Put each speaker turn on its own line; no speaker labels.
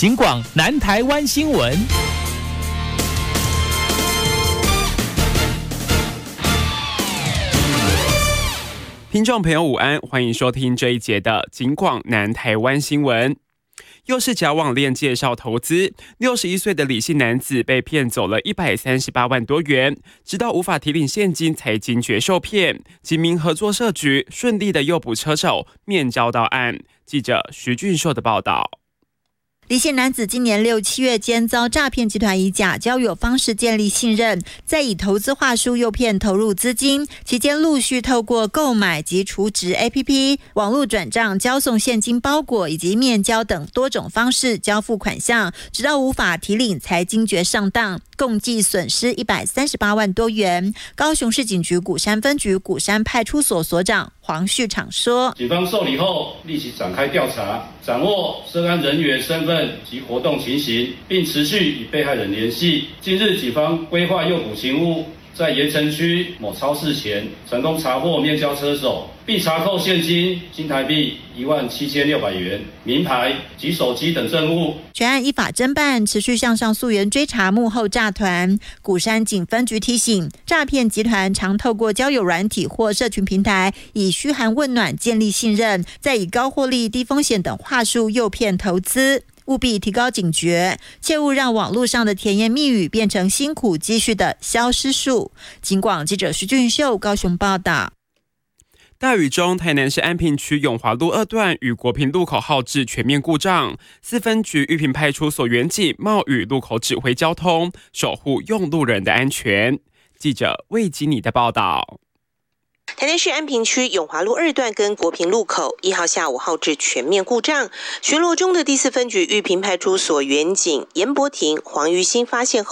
警广南台湾新闻。
听众朋友午安，欢迎收听这一节的警广南台湾新闻。又是假网链介绍投资，61岁的李姓男子被骗走了138万多元，直到无法提领现金才惊觉受骗。几名合作社局顺利的诱捕车手，面交到案。记者徐俊硕的报道。
李姓男子今年6、7月间遭诈骗集团以假交友方式建立信任，再以投资话术诱骗投入资金，期间陆续透过购买及储值 APP、网络转账、交送现金包裹以及面交等多种方式交付款项，直到无法提领才惊觉上当，共计损失138万多元。高雄市警局鼓山分局鼓山派出所所长黄旭场说，
警方受理后立即展开调查，掌握涉案人员身份及活动情形，并持续与被害人联系。近日警方规划诱捕勤务，在盐城区某超市前成功查获面交车手，并查扣现金新台币17600元、名牌及手机等证物。
全案依法侦办，持续向上溯源追查幕后诈团。鼓山警分局提醒，诈骗集团常透过交友软体或社群平台，以嘘寒问暖建立信任，再以高获利、低风险等话术诱骗投资。务必提高警觉，切勿让网络上的甜言蜜语变成辛苦积蓄的消失术。警广记者徐俊秀高雄报道。
大雨中，台南市安平区永华路2段与国平路口号志全面故障，4分局玉屏派出所员警冒雨路口指挥交通，守护用路人的安全。记者魏基尼的报道。
台南市安平区永华路2段跟国平路口1号下午号志全面故障，巡逻中的第4分局玉屏派出所员警严伯庭、黄玉兴发现后，